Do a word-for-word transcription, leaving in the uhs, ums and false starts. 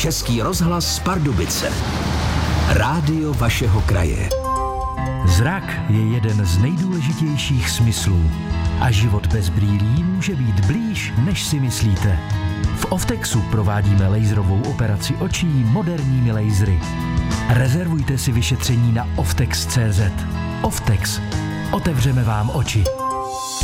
Český rozhlas Pardubice. Rádio vašeho kraje. Zrak je jeden z nejdůležitějších smyslů a život bez brýlí může být blíž, než si myslíte. V Oftexu provádíme laserovou operaci očí moderními lasery. Rezervujte si vyšetření na oftex tečka cé zet. Oftex. Otevřeme vám oči.